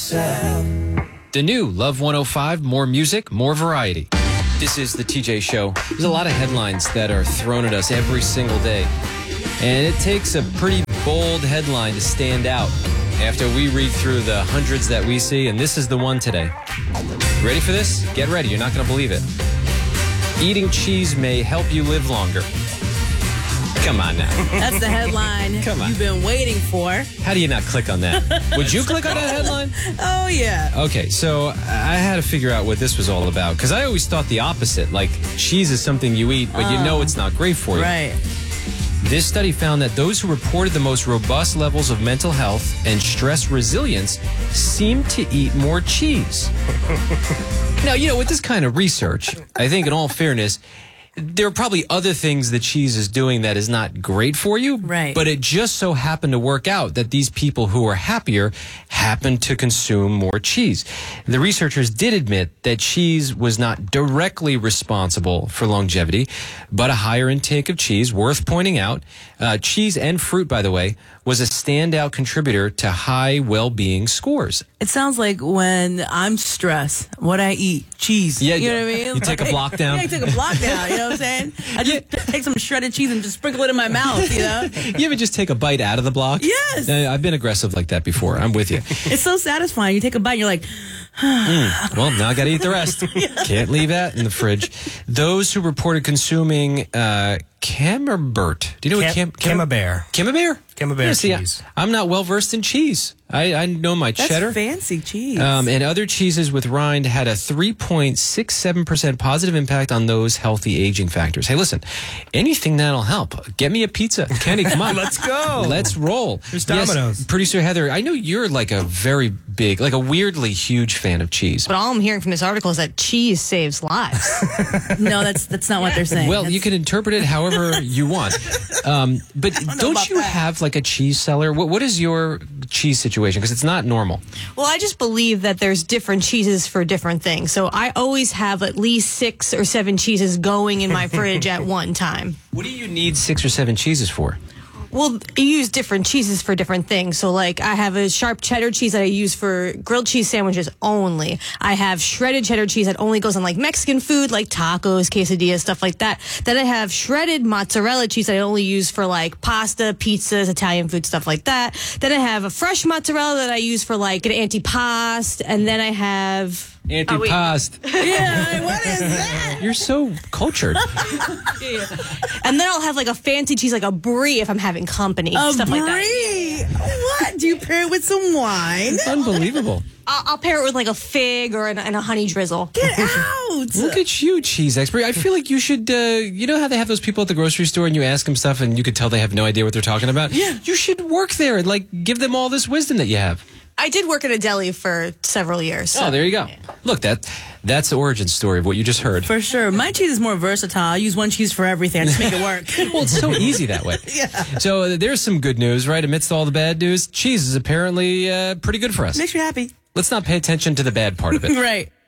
The new Love 105, more music, more variety. This is the TJ Show. There's a lot of headlines that are thrown at us every single day. And it takes a pretty bold headline to stand out after we read through the hundreds that we see. And this is the one today. Ready for this? Get ready. You're not going to believe it. Eating cheese may help you live longer. Come on now. That's the headline Come on. you've been waiting for. How do you not click on that? Would you click on that headline? Oh, yeah. Okay, so I had to figure out what this was all about because I always thought the opposite. Like, cheese is something you eat, but you know it's not great for you. Right. This study found that those who reported the most robust levels of mental health and stress resilience seemed to eat more cheese. Now, with this kind of research, I think in all fairness, there are probably other things that cheese is doing that is not great for you. Right. But it just so happened to work out that these people who are happier happened to consume more cheese. The researchers did admit that cheese was not directly responsible for longevity, but a higher intake of cheese, worth pointing out. Cheese and fruit, by the way, was a standout contributor to high well-being scores. It sounds like when I'm stressed, what I eat, cheese. Yeah, you know what I mean? You take a block down. Yeah, I take a block down, you know what I'm saying? I just take some shredded cheese and just sprinkle it in my mouth, You ever just take a bite out of the block? Yes. I've been aggressive like that before. I'm with you. It's so satisfying. You take a bite and you're like, Well, now I got to eat the rest. Can't leave that in the fridge. Those who reported consuming Camembert. Do you know what Camembert. Camembert? Camembert see, cheese. I'm not well versed in cheese. I know my that's cheddar. fancy cheese. And other cheeses with rind had a 3.67% positive impact on those healthy aging factors. Hey, listen, anything that'll help. Get me a pizza. Kenny, come on. Let's go. Let's roll. Here's Domino's. Yes, Producer Heather, I know you're like a very big, like a weirdly huge fan of cheese. But all I'm hearing from this article is that cheese saves lives. No, that's not what they're saying. Well, you can interpret it however you want. But don't you have like a cheese cellar? What is your cheese situation? Because it's not normal. Well, I just believe that there's different cheeses for different things. So I always have at least 6 or 7 cheeses going in my fridge at one time. What do you need 6 or 7 cheeses for? Well, you use different cheeses for different things. So, like, I have a sharp cheddar cheese that I use for grilled cheese sandwiches only. I have shredded cheddar cheese that only goes on, like, Mexican food, like tacos, quesadillas, stuff like that. Then I have shredded mozzarella cheese that I only use for, like, pasta, pizzas, Italian food, stuff like that. Then I have a fresh mozzarella that I use for, like, an antipasto. And then I have... Antipasto. yeah, what is that? You're so cultured. And then I'll have, like, a fancy cheese, like a brie if I'm having company, stuff like that. Brie? What? Do you pair it with some wine? Unbelievable. I'll pair it with, like, a fig or and a honey drizzle. Get out! Look at you, cheese expert. I feel like you should, you know how they have those people at the grocery store and you ask them stuff and you can tell they have no idea what they're talking about? Yeah. You should work there and, like, give them all this wisdom that you have. I did work at a deli for several years. Oh, there you go. Look, that's the origin story of what you just heard. For sure. My cheese is more versatile. I use one cheese for everything. I just make it work. Well, it's so easy that way. Yeah. So there's some good news, right? Amidst all the bad news, cheese is apparently pretty good for us. Makes you happy. Let's not pay attention to the bad part of it. Right.